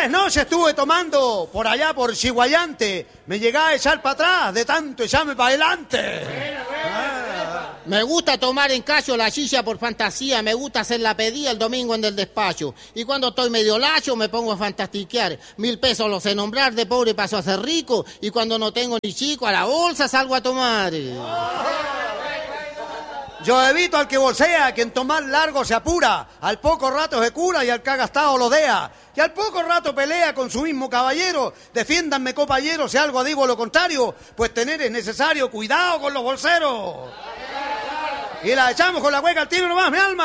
3 noches estuve tomando por allá, por Chihuayante. Me llegaba a echar para atrás de tanto echarme para adelante. Me gusta tomar en cacho la chicha por fantasía, me gusta hacer la pedida el domingo en el despacho. Y cuando estoy medio lacho me pongo a fantastiquear. 1.000 pesos los sé nombrar, de pobre paso a ser rico. Y cuando no tengo ni chico, a la bolsa salgo a tomar. Yo evito al que bolsea, que en tomar largo se apura. Al poco rato se cura y al que ha gastado lo dea. Y al poco rato pelea con su mismo caballero. Defiéndanme, compañeros, si algo digo lo contrario. Pues tener es necesario, cuidado con los bolseros. Y la echamos con la cueca al tiro nomás, mi alma.